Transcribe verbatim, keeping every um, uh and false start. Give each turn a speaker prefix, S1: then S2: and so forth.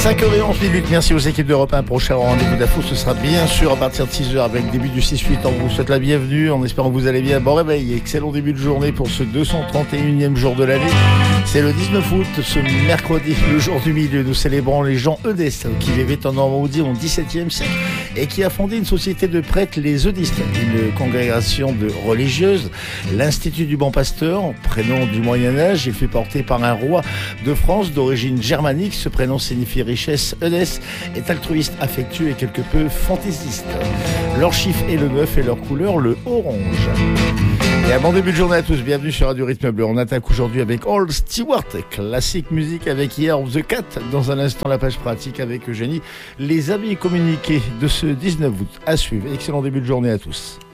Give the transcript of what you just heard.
S1: cinq heures onze minutes, merci aux équipes d'Europe un. Prochain rendez-vous d'A F O, ce sera bien sûr à partir de six heures avec début du six huit. On vous souhaite la bienvenue en espérant que vous allez bien. Bon réveil, excellent début de journée pour ce deux cent trente et unième jour de l'année. C'est le dix-neuf août, ce mercredi, le jour du milieu. Nous célébrons les Jean Eudestre qui vivaient en Normandie au dix-septième siècle et qui a fondé une société de prêtres, les Eudistes, une congrégation de religieuses. L'Institut du Bon Pasteur, prénom du Moyen-Âge, est fait porter par un roi de France d'origine germanique. Ce prénom signifie richesse. Eudès est altruiste, affectueux et quelque peu fantaisiste. Leur chiffre est le neuf et leur couleur le orange. Et un bon début de journée à tous, bienvenue sur Radio Rythme Bleu. On attaque aujourd'hui avec Old Stewart, classique musique avec Year of the Cat. Dans un instant, la page pratique avec Eugénie. Les avis communiqués de ce dix-neuf août à suivre. Excellent début de journée à tous.